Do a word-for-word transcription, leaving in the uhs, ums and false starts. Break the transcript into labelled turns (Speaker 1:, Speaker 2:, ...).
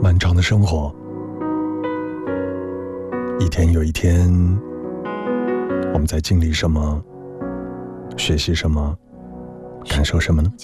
Speaker 1: 漫长的生活，一天又一天，我们在经历什么，学习什么，感受什么呢？